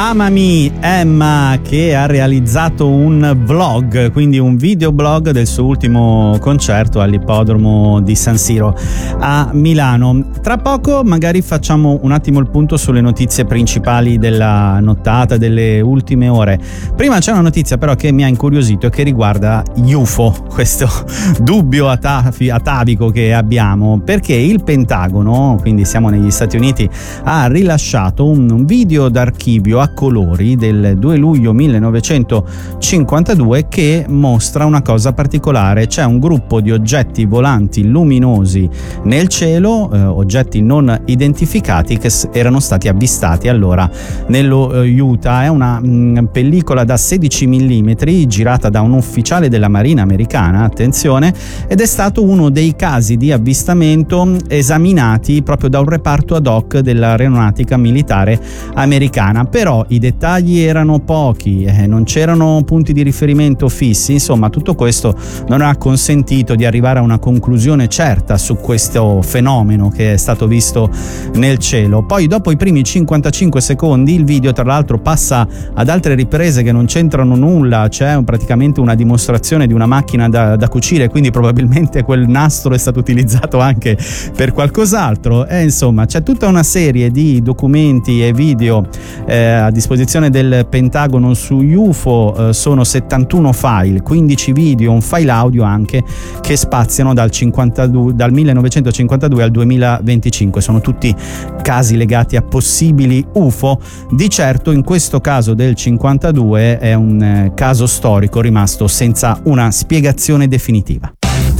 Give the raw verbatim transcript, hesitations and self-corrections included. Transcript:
Amami Emma, che ha realizzato un vlog, quindi un videoblog del suo ultimo concerto all'ippodromo di San Siro a Milano. Tra poco magari facciamo un attimo il punto sulle notizie principali della nottata, delle ultime ore. Prima c'è una notizia però che mi ha incuriosito e che riguarda U F O, questo dubbio atavi- atavico che abbiamo, perché il Pentagono, quindi siamo negli Stati Uniti, ha rilasciato un video d'archivio a colori del due luglio millenovecentocinquantadue che mostra una cosa particolare. C'è un gruppo di oggetti volanti luminosi nel cielo, eh, oggetti non identificati, che s- erano stati avvistati allora nello eh, Utah. È una mh, pellicola da sedici millimetri girata da un ufficiale della Marina americana, attenzione, ed è stato uno dei casi di avvistamento esaminati proprio da un reparto ad hoc dell'aeronautica militare americana. Però i dettagli erano pochi, eh, non c'erano punti di riferimento fissi, insomma tutto questo non ha consentito di arrivare a una conclusione certa su questo fenomeno che è stato visto nel cielo. Poi dopo i primi cinquantacinque secondi il video tra l'altro passa ad altre riprese che non c'entrano nulla, c'è praticamente una dimostrazione di una macchina da, da cucire, quindi probabilmente quel nastro è stato utilizzato anche per qualcos'altro, e insomma c'è tutta una serie di documenti e video eh, a disposizione del Pentagono su U F O. Eh, sono settantuno file, quindici video, un file audio anche, che spaziano dal, cinquantadue, dal millenovecentocinquantadue al duemilaventicinque. Sono tutti casi legati a possibili U F O. Di certo in questo caso del cinquantadue è un eh, caso storico rimasto senza una spiegazione definitiva.